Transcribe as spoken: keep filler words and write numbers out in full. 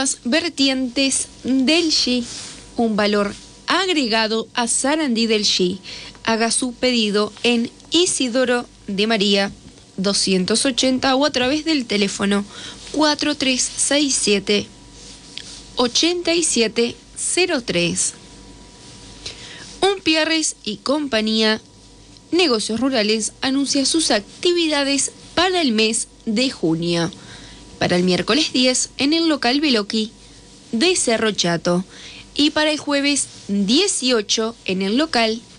aguas vertientes del G, un valor agregado a Sarandí del G. Haga su pedido en Isidoro de María doscientos ochenta o a través del teléfono cuatro tres seis siete, ocho siete cero tres. Umpierres y compañía Negocios Rurales anuncia sus actividades para el mes de junio. Para el miércoles diez en el local Beloki de Cerro Chato y para el jueves dieciocho en el local